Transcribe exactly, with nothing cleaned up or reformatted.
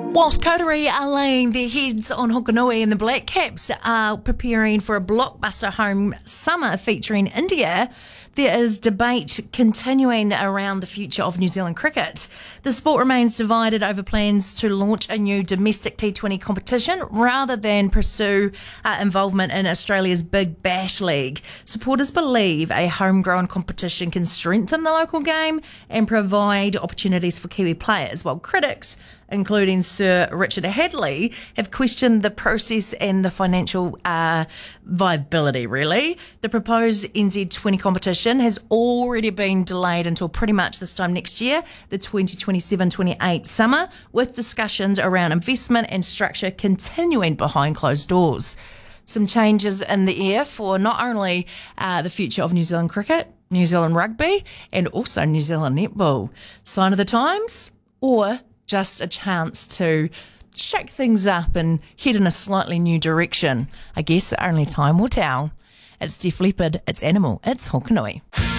Whilst Coterie are laying their heads on Hokanui and the Black Caps are preparing for a blockbuster home summer featuring India, there is debate continuing around the future of New Zealand cricket. The sport remains divided over plans to launch a new domestic T twenty competition rather than pursue uh, involvement in Australia's Big Bash League. Supporters believe a homegrown competition can strengthen the local game and provide opportunities for Kiwi players, while critics, including Sir Richard Hadley, have questioned the process and the financial uh, viability, really. The proposed N Z twenty competition has already been delayed until pretty much this time next year, the twenty twenty-seven twenty-eight summer, with discussions around investment and structure continuing behind closed doors. Some changes in the air for not only uh, the future of New Zealand cricket, New Zealand rugby, and also New Zealand netball. Sign of the times, or just a chance to shake things up and head in a slightly new direction? I guess only time will tell. It's Def Leppard, it's Animal, it's Hokanui.